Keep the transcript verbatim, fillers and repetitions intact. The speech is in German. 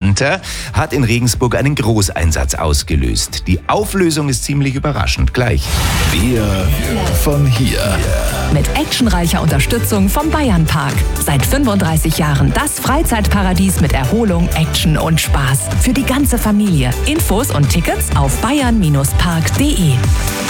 Hunter hat in Regensburg einen Großeinsatz ausgelöst. Die Auflösung ist ziemlich überraschend. Gleich. Wir von hier. Mit actionreicher Unterstützung vom Bayernpark. Seit fünfunddreißig Jahren das Freizeitparadies mit Erholung, Action und Spaß. Für die ganze Familie. Infos und Tickets auf bayern Bindestrich park punkt de.